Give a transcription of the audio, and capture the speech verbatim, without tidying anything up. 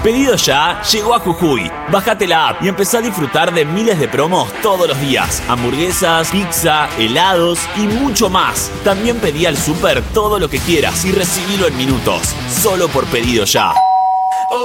Pedido Ya llegó a Jujuy. Bájate la app y empezá a disfrutar de miles de promos todos los días. Hamburguesas, pizza, helados y mucho más. También pedí al súper todo lo que quieras y recibilo en minutos. Solo por Pedido Ya.